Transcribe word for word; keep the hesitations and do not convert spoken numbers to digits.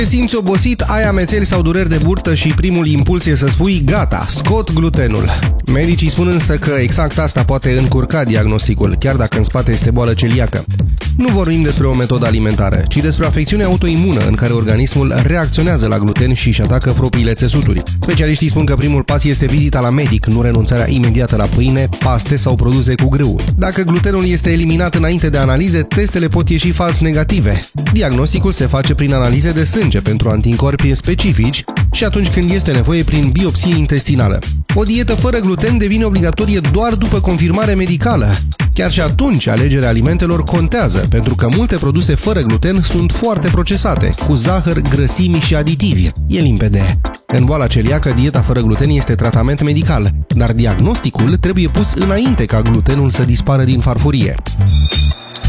Te simți obosit, ai amețeli sau dureri de burtă și primul impuls e să spui gata, scot glutenul. Medicii spun însă că exact asta poate încurca diagnosticul, chiar dacă în spate este boală celiacă. Nu vorbim despre o metodă alimentară, ci despre o afecțiune autoimună în care organismul reacționează la gluten și își atacă propriile țesuturi. Specialiștii spun că primul pas este vizita la medic, nu renunțarea imediată la pâine, paste sau produse cu grâu. Dacă glutenul este eliminat înainte de analize, testele pot ieși fals negative. Diagnosticul se face prin analize de sânge pentru anticorpi specifici și atunci când este nevoie prin biopsie intestinală. O dietă fără gluten devine obligatorie doar după confirmare medicală. Chiar și atunci, alegerea alimentelor contează, pentru că multe produse fără gluten sunt foarte procesate, cu zahăr, grăsimi și aditivi. E limpede. În boala celiacă, dieta fără gluten este tratament medical, dar diagnosticul trebuie pus înainte ca glutenul să dispară din farfurie.